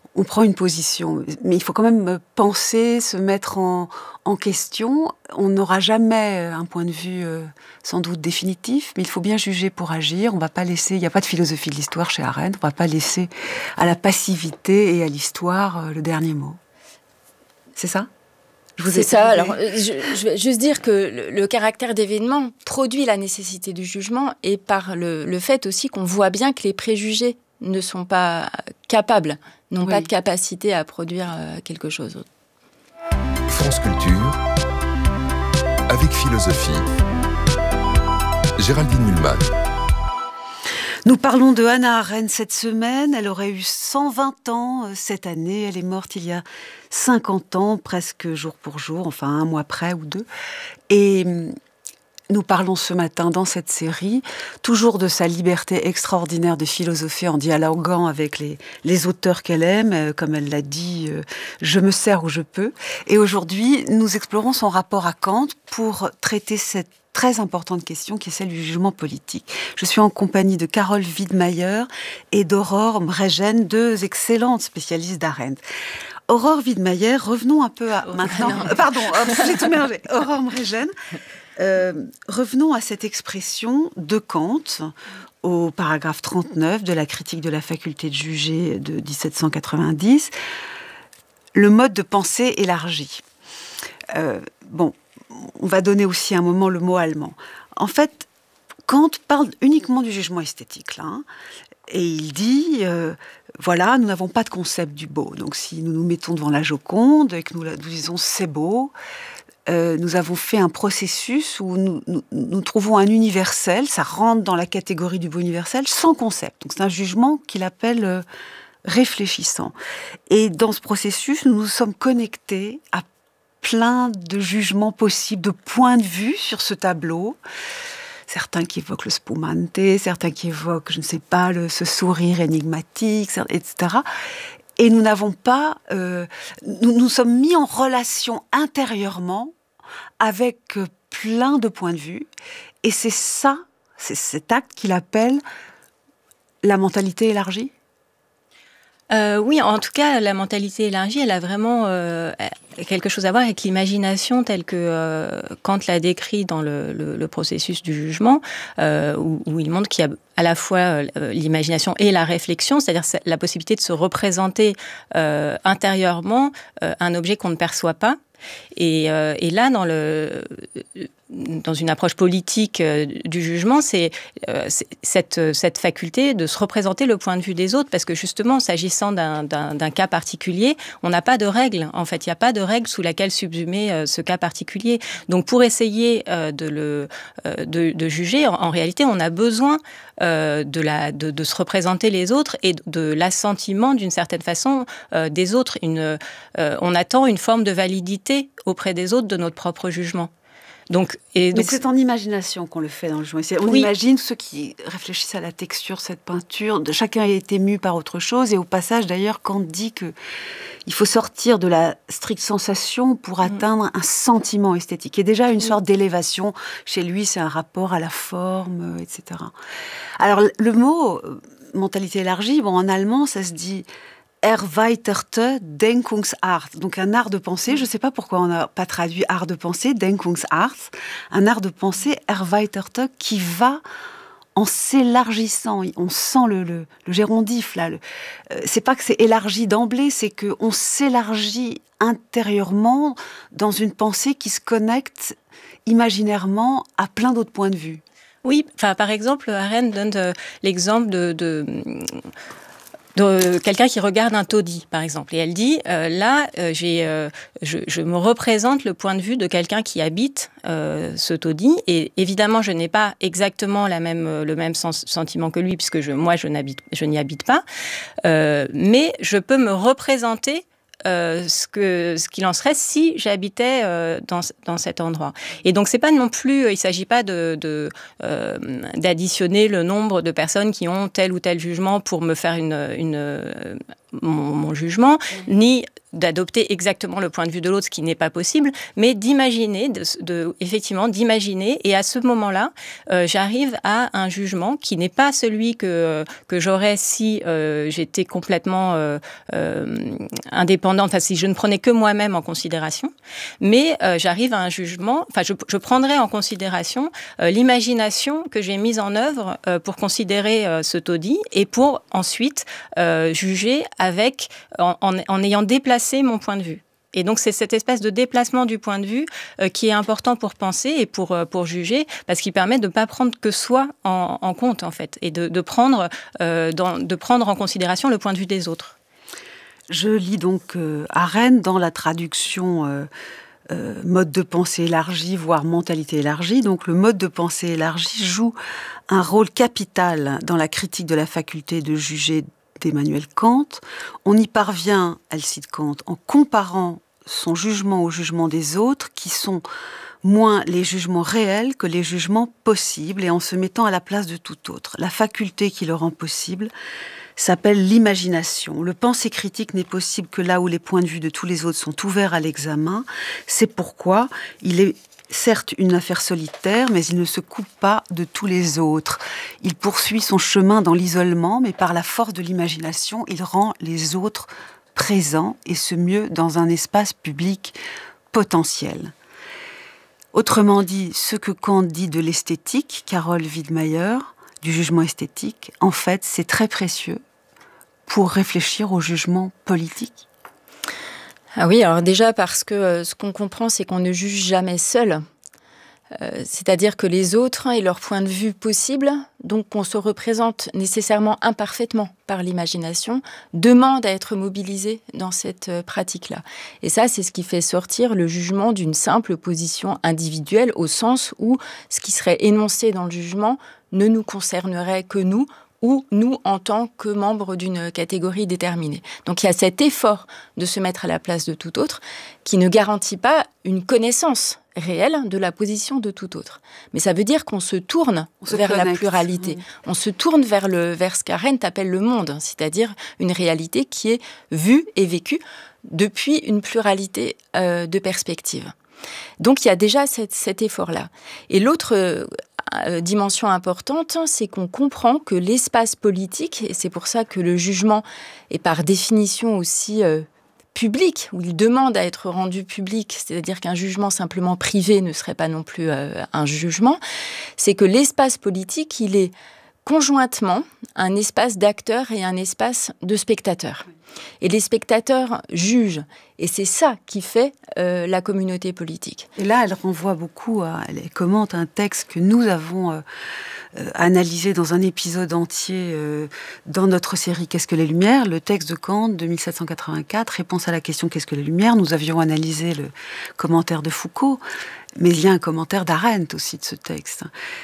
on prend une position. Mais il faut quand même penser, se mettre en question. On n'aura jamais un point de vue sans doute définitif, mais il faut bien juger pour agir. On va pas laisser, il n'y a pas de philosophie de l'histoire chez Arendt, on ne va pas laisser à la passivité et à l'histoire le dernier mot. C'est ça ? C'est ça. Alors, je vais juste dire que le caractère d'événement produit la nécessité du jugement, et par le fait aussi qu'on voit bien que les préjugés ne sont pas capables, n'ont pas de capacité à produire quelque chose. France Culture, avec philosophie. Géraldine Mühlmann. Nous parlons de Hannah Arendt cette semaine. Elle aurait eu 120 ans cette année. Elle est morte il y a 50 ans, presque jour pour jour, enfin un mois près ou deux. Et nous parlons ce matin dans cette série toujours de sa liberté extraordinaire de philosopher en dialoguant avec les auteurs qu'elle aime. Comme elle l'a dit, je me sers où je peux. Et aujourd'hui, nous explorons son rapport à Kant pour traiter cette très importante question qui est celle du jugement politique. Je suis en compagnie de Carole Wiedmeyer et d'Aurore Mregen, deux excellentes spécialistes d'Arendt. Aurore Wiedmeyer, revenons un peu à maintenant. Pardon, j'ai tout mélangé. Aurore Mregen, revenons à cette expression de Kant au paragraphe 39 de la critique de la faculté de juger de 1790. Le mode de pensée élargi. On va donner aussi un moment le mot allemand. En fait, Kant parle uniquement du jugement esthétique, là, hein, et il dit, voilà, nous n'avons pas de concept du beau. Donc si nous nous mettons devant la Joconde et que nous disons c'est beau, nous avons fait un processus où nous trouvons un universel, ça rentre dans la catégorie du beau universel, sans concept. Donc c'est un jugement qu'il appelle réfléchissant. Et dans ce processus, nous nous sommes connectés à plein de jugements possibles, de points de vue sur ce tableau. Certains qui évoquent le spumante, certains qui évoquent, je ne sais pas, ce sourire énigmatique, etc. Et nous n'avons pas... nous sommes mis en relation intérieurement avec plein de points de vue. Et c'est ça, c'est cet acte qu'il appelle la mentalité élargie. Oui, en tout cas, la mentalité élargie, elle a vraiment quelque chose à voir avec l'imagination telle que Kant l'a décrit dans le processus du jugement, où il montre qu'il y a à la fois l'imagination et la réflexion, c'est-à-dire la possibilité de se représenter intérieurement un objet qu'on ne perçoit pas. Et là, dans une approche politique du jugement, c'est cette faculté de se représenter le point de vue des autres, parce que justement, s'agissant d'un cas particulier, on n'a pas de règle. En fait, il n'y a pas de règle sous laquelle subsumer ce cas particulier. Donc, pour essayer de juger, en réalité, on a besoin de se représenter les autres et de l'assentiment, d'une certaine façon, des autres. On attend une forme de validité auprès des autres de notre propre jugement. Mais c'est en imagination qu'on le fait dans le jugement. On imagine ceux qui réfléchissent à la texture, cette peinture, chacun a été ému par autre chose. Et au passage, d'ailleurs, Kant dit qu'il faut sortir de la stricte sensation pour atteindre un sentiment esthétique. Et déjà, une sorte d'élévation. Chez lui, c'est un rapport à la forme, etc. Alors, le mot mentalité élargie, en allemand, ça se dit erweiterte Denkungsart, donc un art de pensée. Je ne sais pas pourquoi on n'a pas traduit art de pensée, Denkungsart, un art de pensée erweiterte qui va en s'élargissant. On sent le gérondif là. C'est pas que c'est élargi d'emblée, c'est qu'on s'élargit intérieurement dans une pensée qui se connecte imaginairement à plein d'autres points de vue. Oui, par exemple, Arendt donne l'exemple de quelqu'un qui regarde un taudis, par exemple. Et elle dit, je me représente le point de vue de quelqu'un qui habite ce taudis. Et évidemment, je n'ai pas exactement le même sentiment que lui, puisque je n'y habite pas. Mais je peux me représenter ce qu'il en serait si j'habitais dans cet endroit. Et donc c'est pas non plus, il s'agit pas d'additionner le nombre de personnes qui ont tel ou tel jugement pour me faire mon jugement, ni d'adopter exactement le point de vue de l'autre, ce qui n'est pas possible, mais d'imaginer, effectivement, d'imaginer. Et à ce moment-là, j'arrive à un jugement qui n'est pas celui que j'aurais si j'étais complètement indépendante, enfin si je ne prenais que moi-même en considération, mais j'arrive à un jugement, enfin je prendrai en considération l'imagination que j'ai mise en œuvre pour considérer ce taudis et pour ensuite juger en ayant déplacé mon point de vue. Et donc, c'est cette espèce de déplacement du point de vue qui est important pour penser et pour juger, parce qu'il permet de ne pas prendre que soi en compte, en fait, et de prendre en considération le point de vue des autres. Je lis donc Arendt dans la traduction mode de pensée élargi, voire mentalité élargie. Donc, le mode de pensée élargi joue un rôle capital dans la critique de la faculté de juger d'Emmanuel Kant. On y parvient, elle cite Kant, en comparant son jugement au jugement des autres, qui sont moins les jugements réels que les jugements possibles, et en se mettant à la place de tout autre. La faculté qui le rend possible s'appelle l'imagination. Le penser critique n'est possible que là où les points de vue de tous les autres sont ouverts à l'examen. C'est pourquoi il est certes une affaire solitaire, mais il ne se coupe pas de tous les autres. Il poursuit son chemin dans l'isolement, mais par la force de l'imagination, il rend les autres présents, et ce mieux dans un espace public potentiel. Autrement dit, ce que Kant dit de l'esthétique, Carole Wiedmeyer, du jugement esthétique, en fait, c'est très précieux pour réfléchir au jugement politique. Ah oui, alors déjà parce que ce qu'on comprend, c'est qu'on ne juge jamais seul. C'est-à-dire que les autres et leur point de vue possible, donc qu'on se représente nécessairement imparfaitement par l'imagination, demandent à être mobilisés dans cette pratique-là. Et ça, c'est ce qui fait sortir le jugement d'une simple position individuelle, au sens où ce qui serait énoncé dans le jugement ne nous concernerait que nous, ou nous en tant que membres d'une catégorie déterminée. Donc il y a cet effort de se mettre à la place de tout autre qui ne garantit pas une connaissance réelle de la position de tout autre. Mais ça veut dire qu'on se tourne vers la pluralité. On se tourne vers ce qu'Arendt appelle le monde, c'est-à-dire une réalité qui est vue et vécue depuis une pluralité de perspectives. Donc il y a déjà cet effort-là. Et l'autre dimension importante, c'est qu'on comprend que l'espace politique, et c'est pour ça que le jugement est par définition aussi public, où il demande à être rendu public, c'est-à-dire qu'un jugement simplement privé ne serait pas non plus un jugement, c'est que l'espace politique, il est conjointement un espace d'acteurs et un espace de spectateurs. Et les spectateurs jugent. Et c'est ça qui fait la communauté politique. Et là, elle renvoie beaucoup, elle commente un texte que nous avons analysé dans un épisode entier dans notre série « Qu'est-ce que les Lumières ?», le texte de Kant de 1784, réponse à la question « Qu'est-ce que les Lumières ?». Nous avions analysé le commentaire de Foucault, mais il y a un commentaire d'Arendt aussi de ce texte,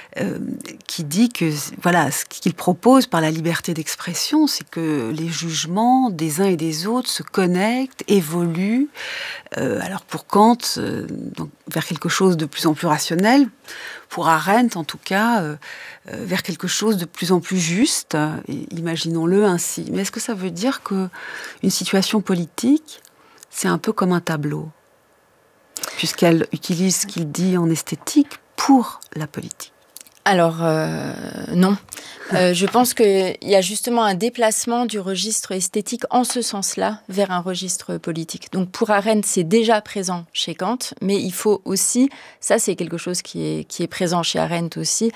qui dit que voilà, ce qu'il propose par la liberté d'expression, c'est que les jugements des uns et des autres se connectent, évoluent, alors pour Kant, donc, vers quelque chose de plus en plus rationnel, pour Arendt en tout cas, vers quelque chose de plus en plus juste, imaginons-le ainsi. Mais est-ce que ça veut dire qu'une situation politique, c'est un peu comme un tableau, puisqu'elle utilise ce qu'il dit en esthétique pour la politique? Alors, non. Je pense qu'il y a justement un déplacement du registre esthétique en ce sens-là vers un registre politique. Donc pour Arendt, c'est déjà présent chez Kant, mais il faut aussi, ça c'est quelque chose qui est présent chez Arendt aussi,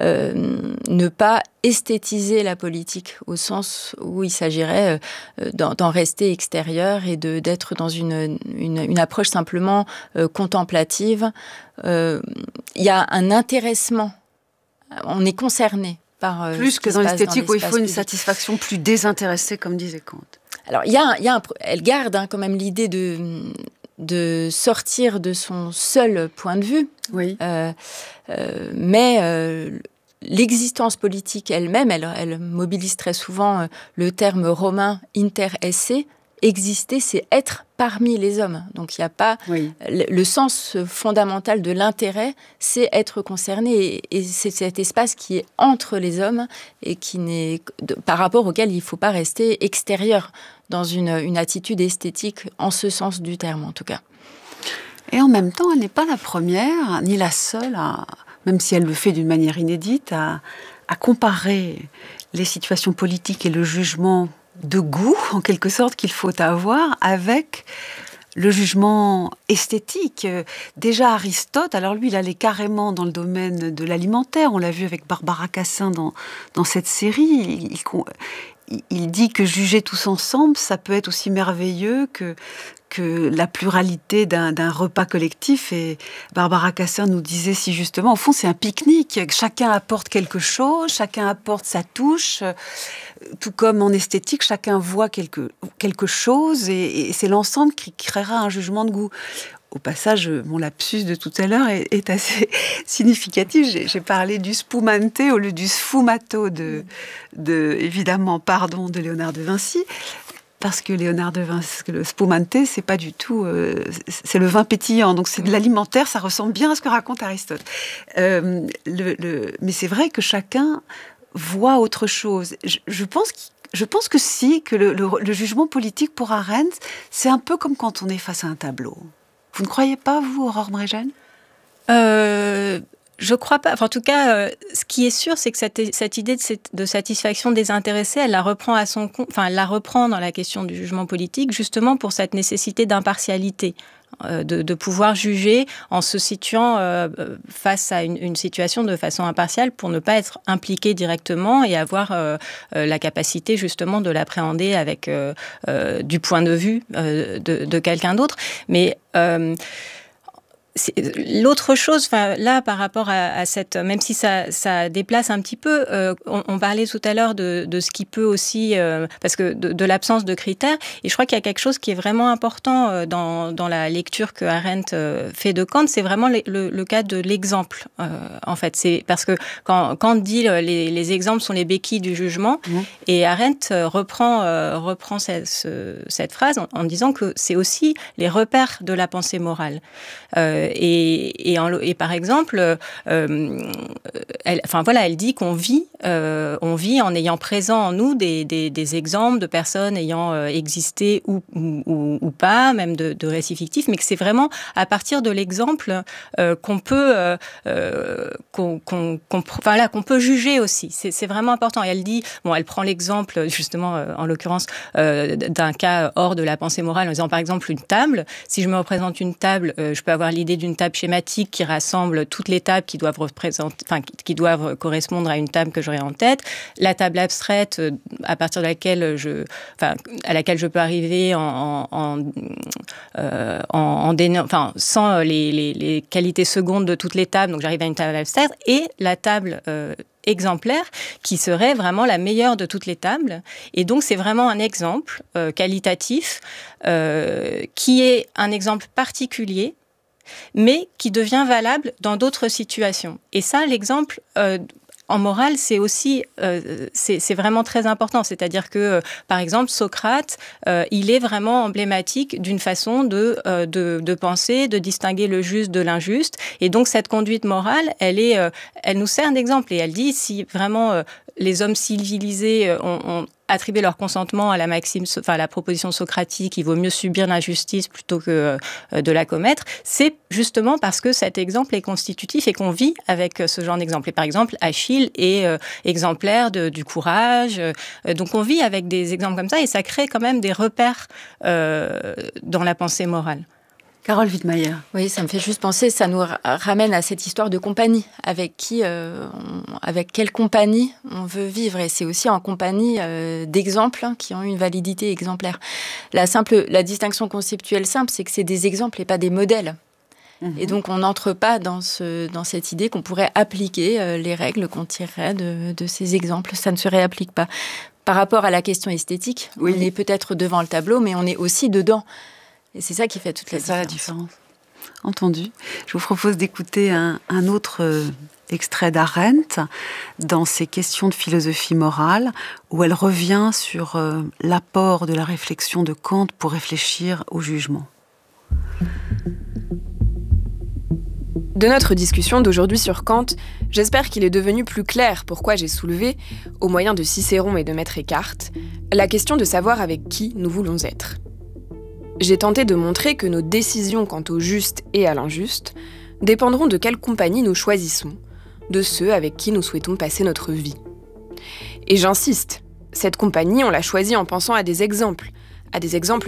ne pas esthétiser la politique au sens où il s'agirait d'en rester extérieur et d'être dans une approche simplement contemplative. Il y a un intéressement. On est concerné par plus que dans l'esthétique où il faut une satisfaction plus désintéressée, comme disait Kant. Alors, elle garde quand même l'idée de sortir de son seul point de vue. Oui. Mais l'existence politique elle-même, elle mobilise très souvent le terme romain inter esse. Exister, c'est être parmi les hommes. Donc, il n'y a pas... Oui. Le sens fondamental de l'intérêt, c'est être concerné. Et c'est cet espace qui est entre les hommes et qui n'est... par rapport auquel il ne faut pas rester extérieur dans une attitude esthétique, en ce sens du terme en tout cas. Et en même temps, elle n'est pas la première, ni la seule, même si elle le fait d'une manière inédite, à comparer les situations politiques et le jugement de goût, en quelque sorte, qu'il faut avoir avec le jugement esthétique. Déjà Aristote, alors lui, il allait carrément dans le domaine de l'alimentaire. On l'a vu avec Barbara Cassin dans cette série. Il dit que juger tous ensemble, ça peut être aussi merveilleux que la pluralité d'un repas collectif. Et Barbara Cassin nous disait si justement, au fond, c'est un pique-nique. Chacun apporte quelque chose, chacun apporte sa touche. Tout comme en esthétique, chacun voit quelque chose et c'est l'ensemble qui créera un jugement de goût. Au passage, mon lapsus de tout à l'heure est assez significatif. J'ai parlé du spumante au lieu du sfumato évidemment, de Léonard de Vinci. Parce que Léonard de Vinci, le spumante, c'est pas du tout, c'est le vin pétillant, donc c'est de l'alimentaire, ça ressemble bien à ce que raconte Aristote. Mais c'est vrai que chacun voit autre chose. Je pense que si, que le jugement politique pour Arendt, c'est un peu comme quand on est face à un tableau. Vous ne croyez pas, vous, Aurore Mregen ? Je crois pas. Enfin, en tout cas, ce qui est sûr, c'est que cette idée de satisfaction désintéressée, elle la reprend à son compte. Enfin, elle la reprend dans la question du jugement politique, justement pour cette nécessité d'impartialité, de pouvoir juger en se situant face à une situation de façon impartiale pour ne pas être impliqué directement et avoir la capacité justement de l'appréhender avec du point de vue de quelqu'un d'autre. Mais l'autre chose, là, par rapport à cette, même si ça déplace un petit peu, on parlait tout à l'heure de ce qui peut aussi, parce que de l'absence de critères, et je crois qu'il y a quelque chose qui est vraiment important dans la lecture que Arendt fait de Kant, c'est vraiment le cas de l'exemple, en fait. C'est parce que quand Kant dit les exemples sont les béquilles du jugement, et Arendt reprend cette phrase en disant que c'est aussi les repères de la pensée morale. Et par exemple, elle dit qu'on vit en ayant présent en nous des exemples de personnes ayant existé ou pas, même de récits fictifs, mais que c'est vraiment à partir de l'exemple qu'on peut juger aussi. C'est vraiment important. Et elle dit, elle prend l'exemple justement, en l'occurrence, d'un cas hors de la pensée morale, en disant par exemple une table. Si je me représente une table, je peux avoir l'idée d'une table schématique qui rassemble toutes les tables qui doivent correspondre à une table que j'aurai en tête. La table abstraite, à partir de laquelle à laquelle je peux arriver sans les qualités secondes de toutes les tables. Donc j'arrive à une table abstraite et la table exemplaire qui serait vraiment la meilleure de toutes les tables. Et donc, c'est vraiment un exemple qualitatif qui est un exemple particulier, mais qui devient valable dans d'autres situations. Et ça, l'exemple en morale, c'est aussi, c'est vraiment très important. C'est-à-dire que, par exemple, Socrate, il est vraiment emblématique d'une façon de penser, de distinguer le juste de l'injuste. Et donc, cette conduite morale, elle nous sert d'exemple. Et elle dit, si vraiment les hommes civilisés ont attribuer leur consentement à la maxime, à la proposition socratique, il vaut mieux subir l'injustice plutôt que de la commettre, c'est justement parce que cet exemple est constitutif et qu'on vit avec ce genre d'exemple. Et par exemple, Achille est exemplaire du courage. Donc on vit avec des exemples comme ça et ça crée quand même des repères dans la pensée morale. Carole Widmayer. Oui, ça me fait juste penser, ça nous ramène à cette histoire de compagnie. Avec quelle compagnie on veut vivre. Et c'est aussi en compagnie d'exemples qui ont une validité exemplaire. La distinction conceptuelle simple, c'est que c'est des exemples et pas des modèles. Et donc, on n'entre pas dans cette idée qu'on pourrait appliquer les règles qu'on tirerait de ces exemples. Ça ne se réapplique pas. Par rapport à la question esthétique, on est peut-être devant le tableau, mais on est aussi dedans. Et c'est ça qui fait toute la différence. C'est ça la différence. Entendu. Je vous propose d'écouter un autre extrait d'Arendt dans ses questions de philosophie morale, où elle revient sur l'apport de la réflexion de Kant pour réfléchir au jugement. De notre discussion d'aujourd'hui sur Kant, j'espère qu'il est devenu plus clair pourquoi j'ai soulevé, au moyen de Cicéron et de Maître Eckhart, la question de savoir avec qui nous voulons être. J'ai tenté de montrer que nos décisions quant au juste et à l'injuste dépendront de quelle compagnie nous choisissons, de ceux avec qui nous souhaitons passer notre vie. Et j'insiste, cette compagnie, on l'a choisie en pensant à des exemples